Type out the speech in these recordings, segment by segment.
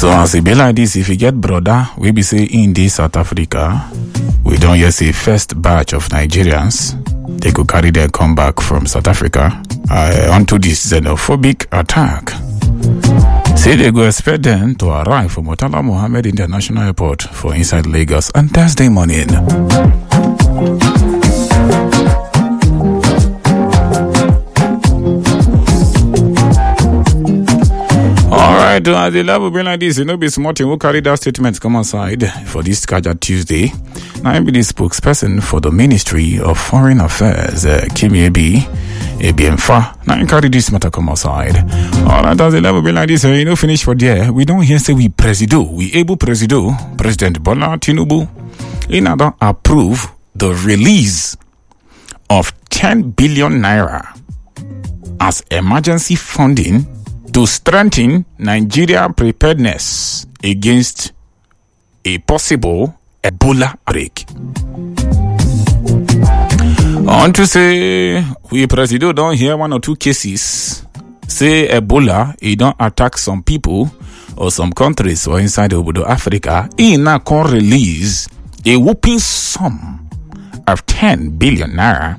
So as it be like this, if you get brother, we be say in this South Africa, we don't yet see first batch of Nigerians. They could carry their comeback from South Africa onto this xenophobic attack. Say they go expect them to arrive from Murtala Mohammed International Airport for inside Lagos on Thursday morning. Alright, as the level be like this, you know, be smart who carry that statement come outside for this Kaja Tuesday. Now, I'm the spokesperson for the Ministry of Foreign Affairs, Kimi Ebiemfa. Now, I carry this matter come outside. Alright, as the level be like this, you know, finish for there. We don't hear say we able President Bola Tinubu, in order approve the release of 10 billion naira as emergency funding to strengthen Nigeria preparedness against a possible Ebola outbreak. I want to say, we President don't hear one or two cases. Say Ebola, it don't attack some people or some countries or inside Obodo Africa. He now can release a whooping sum of 10 billion naira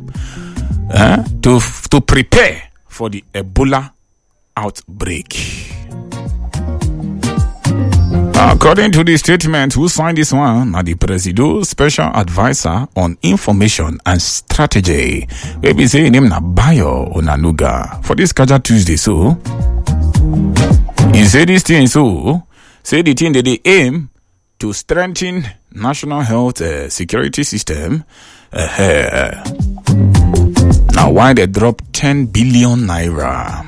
to prepare for the Ebola outbreak. According to the statement, who signed this one? Now the Presido Special Advisor on Information and Strategy. We be saying him na Bayo Onanuga for this Kaja Tuesday. So he said this thing. So say the thing that they aim to strengthen national health security system. Now why they drop 10 billion naira?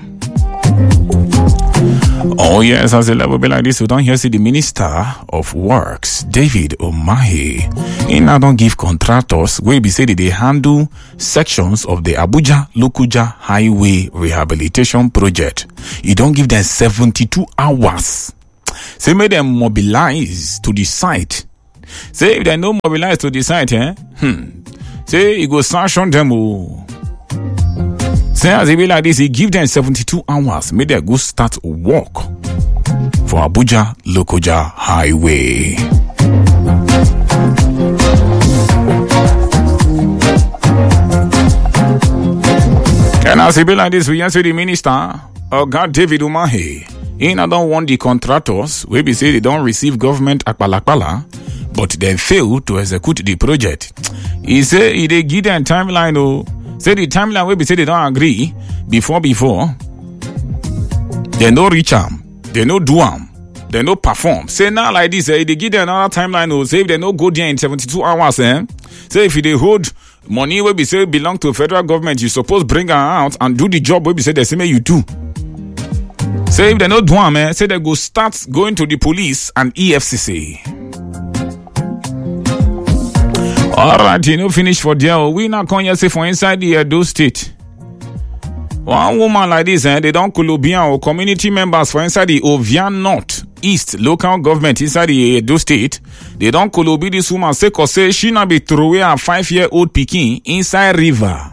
Oh yes, as a level be like this, we don't hear see the Minister of Works, David Umahi. He now don't give contractors where be say that they handle sections of the Abuja-Lokoja Highway Rehabilitation Project. He don't give them 72 hours. Say make them mobilize to the site. Say if they no mobilize to the site, say he go sanction them. Say as it be like this, he give them 72 hours. Make them go start work for Abuja-Lokoja Highway. And as it be like this, we answer the minister, God David Umahi. He now don't want the contractors, we be say they don't receive government akpalakpala, but they fail to execute the project. He say he they give them timeline. Say the timeline we be say they don't agree before they no reach them, they no do them, they no perform. Say now like this, they give them another timeline. Say if they no go there in 72 hours, say if they hold money we be say belong to federal government, you suppose bring her out and do the job we be say they say you do. Say if they no do them, say they go start going to the police and EFCC. Alright, you know, finish for there. We not come here say for inside the Edo State. One woman like this, they don't Colubian or community members for inside the Ovian North East local government inside the Edo State. They don't Colubi this woman say cause say she not be throw away a 5-year-old pikin inside river.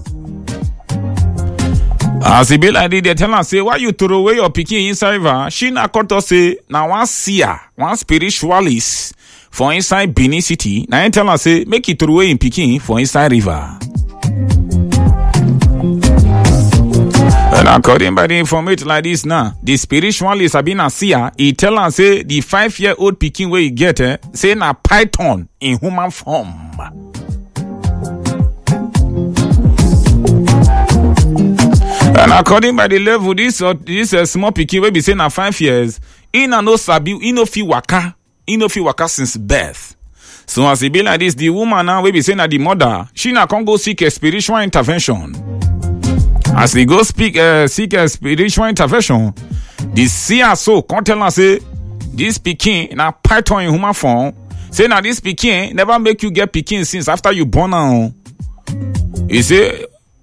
As it be like this, they tell her say why you throw away your pikin inside river? She not cut us say now one seer, one spiritualist for inside Benin City. Now I tell her say make it throw away in pikin for inside river. And according by the information like this now, the spiritualist have been a seer. He tell her say the 5-year-old pikin where you get say na python in human form. And according by the level, this small pikin will be saying na 5 years. He no sabi, he no fi waka since birth. So as it be like this, the woman now will be saying that the mother, she na can go seek a spiritual intervention. As they go seek a spiritual intervention, the seer so can't tell her say this pikin na python in human form. Say now this pikin never make you get pikin since after you born now. He say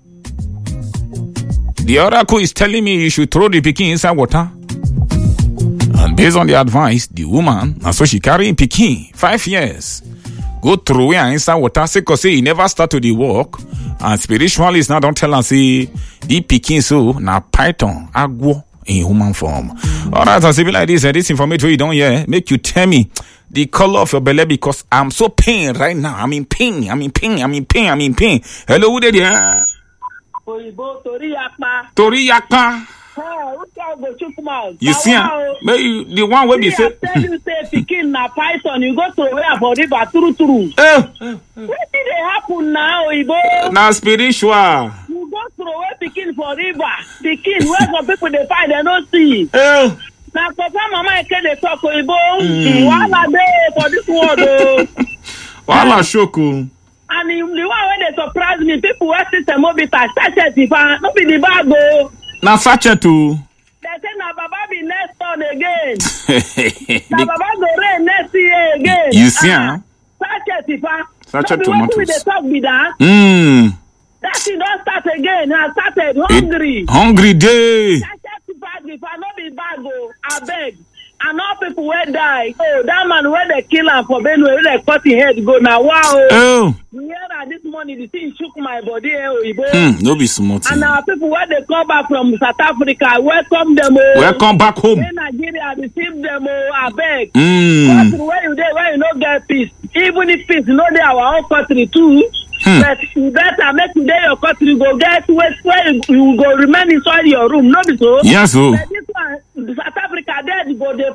the oracle is telling me you should throw the pikin inside water. And based on the advice, the woman, and so she carry pikin 5 years, go throw her inside water. Say cause he never started the work. And spiritualists now don't tell her say the pikin so na python agwo in human form. All right, as it be like this, this information you don't hear, make you tell me the color of your belly because I'm so pain right now. I'm in pain. Hello, who there? Tori Yakpa. You see, the one where you say, tell you say pikin na python, you go to where for river true. What did they happen now, Ibo? Now spiritual. You go through where pikin for river, pikin where some people they find they don't see. Now, for some mama can they talk Ibo? Wala day for this world. Wala shoku. And the one where they surprise me, people were system mobita sachet if I not be the bag go. Now sachet too. They say na Baba be next on again. Na Baba go rain next year again. You see, huh? Sachet if I. Sachet tomatoes. They talk be that. That thing don't start again. I started hungry. Hungry day. Sachet bag if I not be bag go. I beg. And all people will die. Oh, that man where they kill him for Benue, where they cut his head go now. Wow. Oh. Yeah, this morning the thing shook my body. No be smart. And our people where they come back from South Africa, welcome them. Welcome back home. In Nigeria, receive them. I beg. Where you there, where you not get peace. Even if peace, you know they are our own country too. But you better make today your country go get where you go remain inside your room. Not so. Yes, so. But this one, South Africa, there you go.